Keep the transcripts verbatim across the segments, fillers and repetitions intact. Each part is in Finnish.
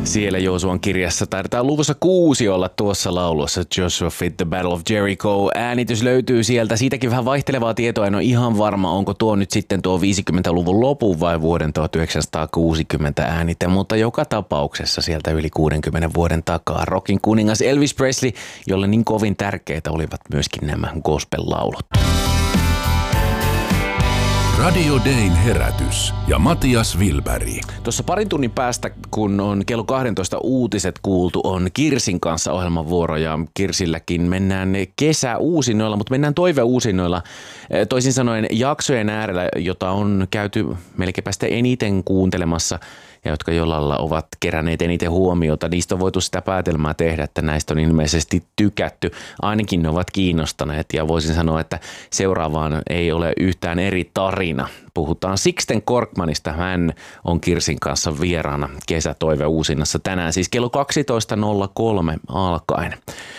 Siellä Joosuan kirjassa taidetaan luvussa kuusi olla tuossa laulussa Joshua Fit the Battle of Jericho. Äänitys löytyy sieltä. Siitäkin vähän vaihtelevaa tietoa. En ole ihan varma, onko tuo nyt sitten tuo viisikymmentäluvun lopun vai vuoden tuhatyhdeksänsataakuusikymmentä äänite. Mutta joka tapauksessa sieltä yli kuudenkymmenen vuoden takaa rockin kuningas Elvis Presley, jolle niin kovin tärkeitä olivat myöskin nämä gospel-laulut. Radio Dayn herätys ja Matias Wilberg. Tuossa parin tunnin päästä, kun on kello kaksitoista uutiset kuultu, on Kirsin kanssa ohjelman vuoro ja Kirsilläkin mennään kesäuusinnoilla, mutta mennään toiveuusinnoilla. Toisin sanoen jaksojen äärellä, jota on käyty melkeinpä sitä eniten kuuntelemassa ja jotka jollain ovat keränneet eniten huomiota. Niistä on voitu sitä päätelmää tehdä, että näistä on ilmeisesti tykätty. Ainakin ne ovat kiinnostaneet ja voisin sanoa, että seuraavaan ei ole yhtään eri tarina. Puhutaan Sixten Korkmanista. Hän on Kirsin kanssa vieraana kesätoiveuusinnassa tänään, siis kello kaksitoista nolla kolme alkaen.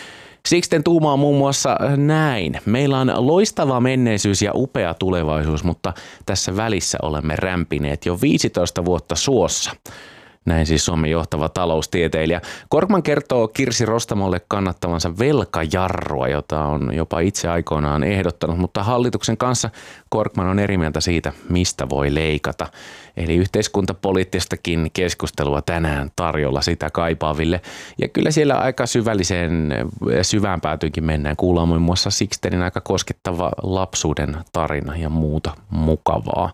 Sixten tuumaa muun muassa näin. Meillä on loistava menneisyys ja upea tulevaisuus, mutta tässä välissä olemme rämpineet jo viisitoista vuotta suossa. Näin siis Suomen johtava taloustieteilijä. Korkman kertoo Kirsi Rostamolle kannattavansa velkajarrua, jota on jopa itse aikoinaan ehdottanut, mutta hallituksen kanssa Korkman on eri mieltä siitä, mistä voi leikata. Eli yhteiskuntapoliittistakin keskustelua tänään tarjolla sitä kaipaaville. Ja kyllä siellä aika syvälliseen ja syvään päätyynkin mennään. Kuullaan muun muassa Sixtenin aika koskettava lapsuuden tarina ja muuta mukavaa.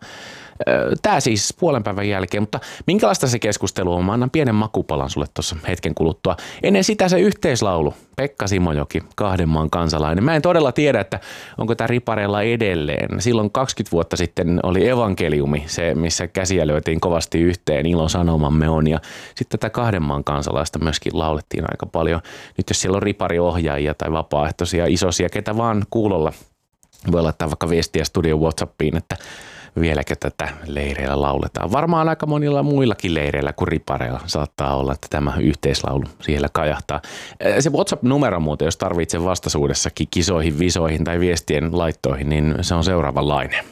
Tämä siis puolen päivän jälkeen, mutta minkälaista se keskustelu on? Mä annan pienen makupalan sulle tuossa hetken kuluttua. Ennen sitä se yhteislaulu, Pekka Simojoki, kahden maan kansalainen. Mä en todella tiedä, että onko tämä ripareilla edelleen. Silloin kaksikymmentä vuotta sitten oli evankeliumi, se missä käsiä lyötiin kovasti yhteen, ilon sanomamme on. Ja sitten tätä kahden maan kansalaista myöskin laulettiin aika paljon. Nyt jos siellä on ripariohjaajia tai vapaaehtoisia isosia, ketä vaan kuulolla, voi laittaa vaikka viestiä studio WhatsAppiin, että vieläkö tätä leireillä lauletaan. Varmaan aika monilla muillakin leireillä kuin ripareilla saattaa olla, että tämä yhteislaulu siellä kajahtaa. Se WhatsApp-numero muuten, jos tarvitsee vastaisuudessakin kisoihin, visoihin tai viestien laittoihin, niin se on seuraavanlainen.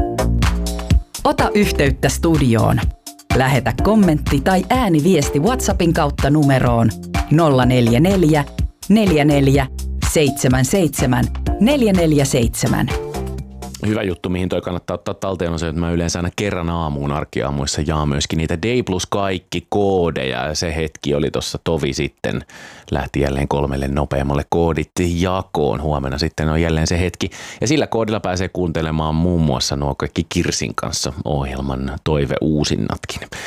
Ota yhteyttä studioon. Lähetä kommentti tai ääniviesti WhatsAppin kautta numeroon nolla neljä neljä, neljä neljä, seitsemän seitsemän, neljä neljä seitsemän. Hyvä juttu, mihin toi kannattaa ottaa talteen, on se, että mä yleensä aina kerran aamuun arkiaamuissa jaan myöskin niitä Day plus kaikki koodeja. Ja se hetki oli tuossa tovi sitten. Lähti jälleen kolmelle nopeammalle koodit jakoon. Huomenna sitten on jälleen se hetki. Ja sillä koodilla pääsee kuuntelemaan muun muassa nuo kaikki Kirsin kanssa ohjelman toiveuusinnatkin.